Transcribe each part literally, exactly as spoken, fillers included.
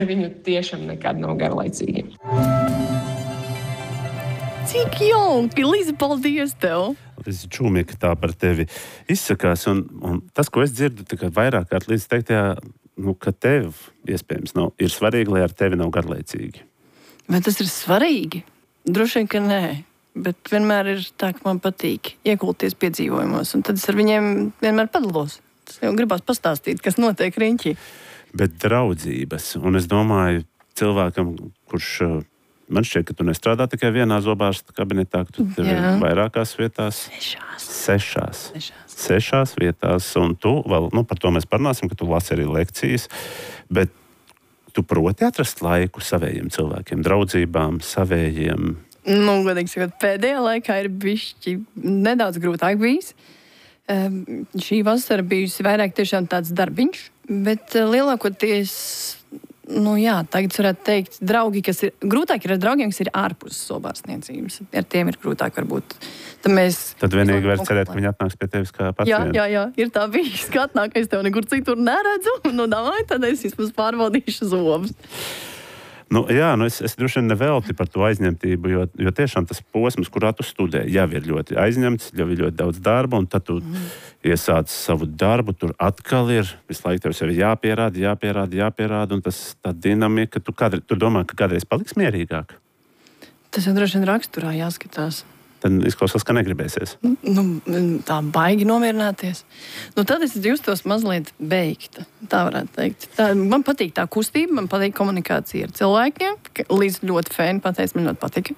Viņu tiešām nekad nav garlaicīgi. Cik jauki, Liza, paldies tev! Liza Čūmika tā par tevi izsakās, un, un tas, ko es dzirdu, tā kā vairāk kārt Liza teiktajā, nu, ka tev, iespējams, nav, ir svarīgi, lai ar tevi nav garlaicīgi. Vai tas ir svarīgi? Droši vien, ka nē. Bet vienmēr ir tā, ka man patīk iekulties piedzīvojumos, un tad es ar viņiem vienmēr padalos. Es jau gribās pastāstīt, kas notiek riņķī. Bet draudzības, un es domāju, cilvēkam, kurš man šķiet, ka tu nestrādā tikai vienā zobārsta kabinetā, ka tu tevi vairākās vietās. Sešās. Sešās. Sešās. Sešās vietās, un tu vēl, nu, par to mēs parunāsim, ka tu lasi arī lekcijas, bet tu proti atrast laiku savējiem cilvēkiem, draudzībām, savējiem. Nu, godīgi sakot, pēdējā laikā ir bišķi nedaudz grūtāk bijis. Um, šī vasara bijusi vairāk tiešām tāds darbiņš, bet uh, lielākoties, nu jā, tagad varētu teikt, draugi, kas ir, grūtāk ir ar draugiem, kas ir ārpus zobārstniecības. Ar tiem ir grūtāk varbūt. Tad mēs... Tad vienīgi var cerēt, ka viņi atnāks pie tevis kā pacienti. Jā, jā, jā, ir tā bijis, ka atnāk, es tev nekur citur neredzu, nu davai, tad es vismaz pārbaudīšu zobus. Nu, jā, nu es, es droši vien nevelti par to aizņemtību, jo, jo tiešām tas posms, kurā tu studē, jau ir ļoti aizņemts, jau ir ļoti daudz darba, un tad tu mm. iesāc savu darbu, tur atkal ir, visu laiku tev sevi jāpierāda, jāpierāda, jāpierāda, un tas tā dinamika, tu, kādre, tu domā, ka kādreiz paliks mierīgāk? Tas jau droši vien raksturā jāskatās. Tad izklausās, ka negribēsies. Nu, tā baigi nomierināties. Nu, tad es justos mazliet beigta, tā varētu teikt. Tā, man patīk tā kustība, man patīk komunikācija ar cilvēkiem. Līdz ļoti fēni pateica, man ļoti patika.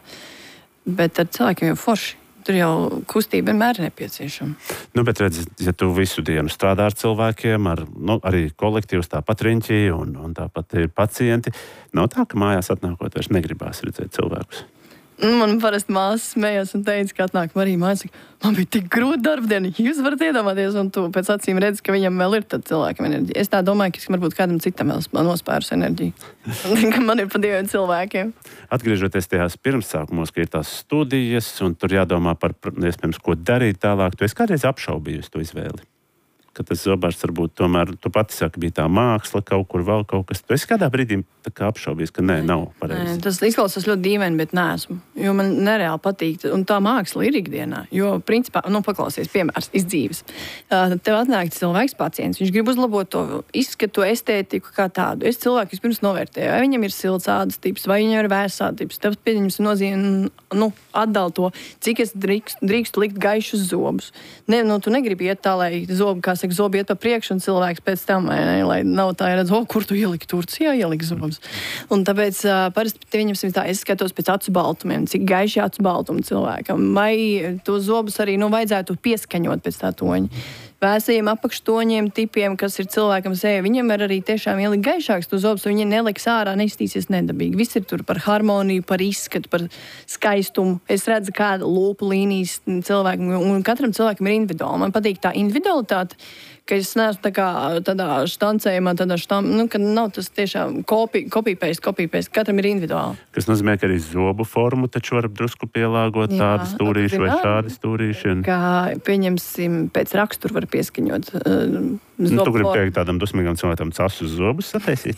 Bet ar cilvēkiem jau forši. Tur jau kustība vienmēr ir nepieciešama. Nu, bet redz, ja tu visu dienu strādā ar cilvēkiem, ar, nu, arī kolektīvs tāpat riņķī un, un tāpat ir pacienti, nav tā, ka mājās atnākot vairs negribās redzēt cilvēkus. Man parasti māsas smējās un teica, ka atnāk Marija mājas, man bija tik grūti darbdiena, jūs varat iedomāties, un tu pēc acīm redzi, ka viņam vēl ir tad cilvēkam enerģija. Es tā domāju, ka es varbūt kādam citam vēl nospērus enerģiju. Ka man ir pa diviem cilvēkiem. Atgriežoties tajās pirmsākumos, ka ir tās studijas, un tur jādomā par, iespējams, ko darīt tālāk, tu esi kādreiz apšaubījusi to izvēli? Ka tas zobārsts varbūt tomēr, tu pati saki, bija tā māksla, kaut kur vēl kaut kas. Tu esi kādā brīdī tā kā apšaubījis, ka nē, nav pareizi. Tas izklausās ļoti dīvaini, bet neesmu. Jo man nereāli patīk, un tā māksla ir ikdienā. Jo, principā, nu, paklausies, piemērs, izdzīves. Uh, tev atnāk cilvēks pacients, viņš grib uzlabot to izskatu, estētiku kā tādu. Es cilvēku vispirms novērtēju, vai viņam ir silts ādas tips, vai viņam ir vērs ādas tips. Tev pieņems nozīme, nu, atdala to, cik es drīkst, drīkstu likt gaišus zobus. Ne, nu, tu negribi iet tā, lai zobi, kā saka, zobi iet pa priekšu un cilvēks pēc tam, vai ne, lai nav tā, redz, o, kur tu ieliki Turcijā, ieliki zobus. Un tāpēc uh, parasti viņam tā, es skatos pēc acu baltumiem, cik gaiši acu baltumu cilvēkam, vai to zobus arī, nu, vajadzētu pieskaņot pēc tā toņa. Vēsajiem apakštoņiem, tipiem, kas ir cilvēkam seja, viņam ir arī tiešām ielikt gaišāks to zobus, un viņi neliks ārā, neiztīsies nedabīgi. Viss ir tur par harmoniju, par izskatu, par skaistumu. Es redzu, kāda lūpu līnijas cilvēkam, un katram cilvēkam ir individuāli. Man patīk tā individualitāte, ka es neesmu tā kā tādā štancējumā, tādā štam, nu, ka nav tas tiešām copy, copy-paste, copy-paste. Katram ir individuāli. Kas nozīmē, ka arī zobu formu taču var drusku pielāgot, jā, tādu stūrīšu vai šādi stūrīši. Un... Kā, pieņemsim, pēc rakstura var pieskaņot. Uh, nu, tu gribi teikt tādam dusmīgam cilvēkam casus zobus sataisīt?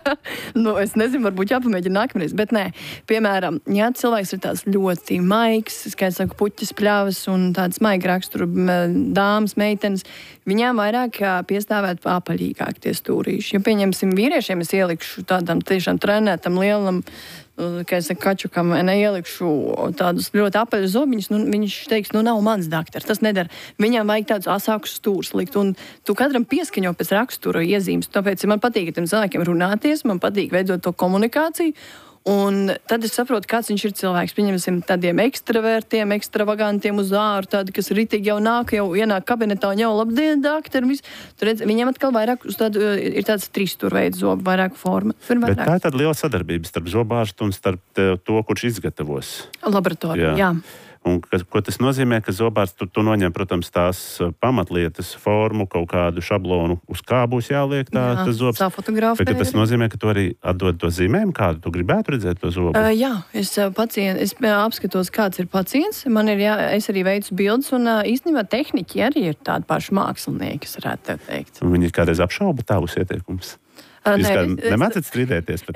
Nu, es nezinu, varbūt jāpamēģina nākamreiz, bet nē. Piemēram, ja cilvēks ir tāds ļoti maigs, kā es saku, puķis pļavas un tāds maigi raksturu dāmas, meitenes, viņām vairāk piestāvēt apaļīgāk tie stūrīši. Ja pieņemsim vīriešiem, es ielikšu tādam tiešām trenētam lielam, kā es saku, kačukam, neielikšu tādus ļoti apaļus zobiņus, nu, viņš teiks, nu nav mans daktars, tas nedara. Viņam vajag tādus asākus stūrus likt, un tu katram pieskaņo pēc rakstura iezīmes. Tāpēc man patīk ar tiem cilvēkiem runāties, man patīk veidot to komunikāciju, un tad es saprotu, kāds viņš ir cilvēks. Pieņemsim tādiem ekstravertiem, ekstravagantiem uz āru, tādi, kas ritīgi jau nāk, jau ienāk kabinetā un jau labdien, daktori. Viņiem atkal vairāk uz tādu, ir tāds trīsstūrveidu zobu, vairāk forma. Bet tā ir tāda liela sadarbība starp zobārstu un starp to, kurš izgatavos. Laboratorijā, jā. jā. Un, ka, ko tas nozīmē, ka zobārsts tu, tu noņem, protams, tās pamatlietas, formu, kaut kādu šablonu, uz kā būs jāliek tā, jā, tas zobs. Bet tas nozīmē, ka tu arī atdod to zīmējumu, kādu tu gribētu redzēt to zobu? Uh, jā, es, pacient, es apskatos, kāds ir pacients, man ir jā, es arī veicu bildes, un uh, īstenībā tehniķi arī ir tādi paši mākslinieki, es varētu teikt. Un viņi kādreiz apšauba tavus ieteikumus? Ā, Jūs nē, kā es- es- nemācat strīdēties?